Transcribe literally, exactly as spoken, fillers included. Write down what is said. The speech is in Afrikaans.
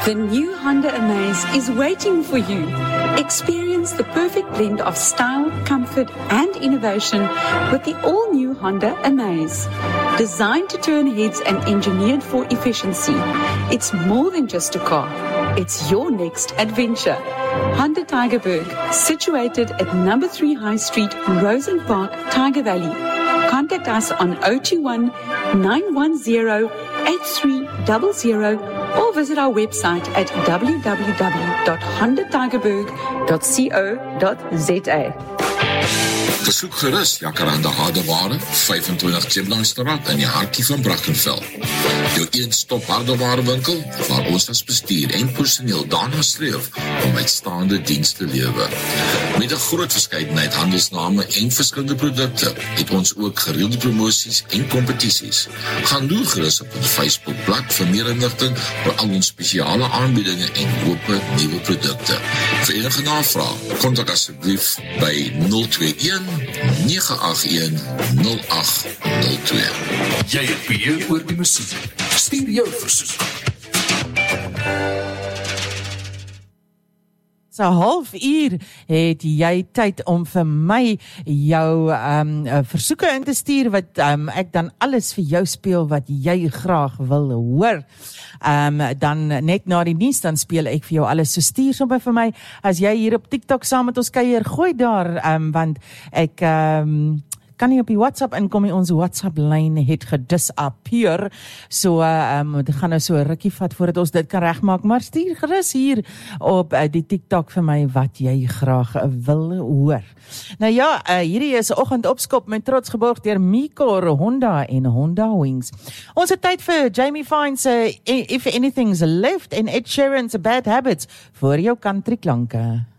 The new Honda Amaze is waiting for you. Experience the perfect blend of style, comfort, and innovation with the all-new Honda Amaze. Designed to turn heads and engineered for efficiency, it's more than just a car. It's your next adventure. Honda Tigerberg, situated at number three High Street, Rosen Park, Tiger Valley. Contact us on zero two one, nine one zero, eight three zero zero or visit our website at w w w dot honda tigerberg dot co dot z a. Besoek gerus Jacaranda Hardeware, vyfentwintig Chipdamstraat in die hartjie van Brackenfell. Jou een-stop hardewarewinkel, waar ons as bestuur en personeel daarna streef om uitstaande dienste te lewer. Met 'n groot verskeidenheid handelsname en verskillende produkte, het ons ook gereelde promosies en kompetisies. Gaan loer gerus op ons Facebookblad vir meer inligting oor al ons spesiale aanbiedinge en hoope nuwe produkte. Vir enige navraag, kontak asseblief by nul twee een, nege agt een, nul agt nul twee. Jy het beheer oor die musiek. Stuur jou versoek. So half uur het jy tyd om vir my jou um, versoeke in te stuur wat um, ek dan alles vir jou speel wat jy graag wil hoor. Um, dan net na die nuus dan speel ek vir jou alles. So stuur sommer vir my as jy hier op TikTok saam met ons kuier, gooi daar um, want ek um, kan nie op die WhatsApp inkom nie, ons WhatsApp-lyn het gedisappear, so uh, um, dit gaan nou so 'n rukkie vat voordat ons dit kan regmaak, maar stuur gerus hier op uh, die TikTok vir my wat jy graag uh, wil hoor. Nou ja, uh, hierdie is 'n oggendopskop met trots geborg deur Micor, Honda en Honda Wings. Ons het tyd vir Jamie Fine se uh, If Anything's Left en Ed Sheeran's Bad Habits vir jou country klanke.